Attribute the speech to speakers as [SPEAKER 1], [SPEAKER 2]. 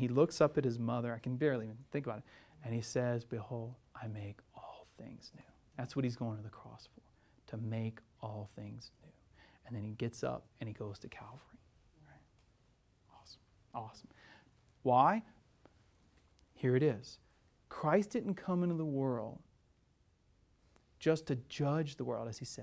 [SPEAKER 1] he looks up at his mother. I can barely even think about it. And he says, behold, I make all things new. That's what he's going to the cross for, to make all things new. And then he gets up and he goes to Calvary. Right? Awesome. Awesome. Why? Here it is. Christ didn't come into the world just to judge the world, as he said.